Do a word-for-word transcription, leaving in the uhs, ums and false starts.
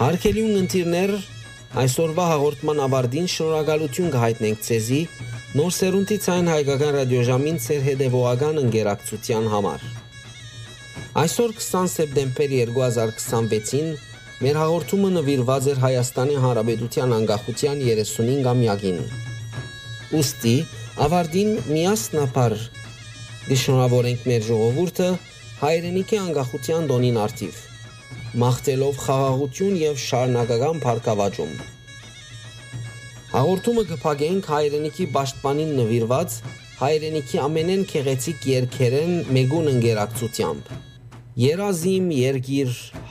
Հարգելի ունգընտիրներ, այսօրվա հաղորդման ավարտին շնորհակալություն կհայտնենք ձեզի նոր սերունդից այն հայկական ռադիոժամին ձեր հետևողական ընկերակցության համար։ Այսօր քսան սեպտեմբեր երկու հազար քսանվեցին մեր հաղորդումը նվիրված էր Հայաստանի Հանրապետության անկախության երեսունինգամյակին։ Ուստի ավարտին միասնաբար կշնորհավորենք մեր ժողովուրդը հայրենիքի անկախության տոնին արդիվ, մաղթելով խաղաղություն եւ շարունակական փառքավաճում։ Հաղորդումը կփակենք հայրենիքի պաշտպանին նվիրված հայրենիքի ամենեն գեղեցիկ երգերեն մեգուն ընկերակցությամբ։ Երազիմ երգիր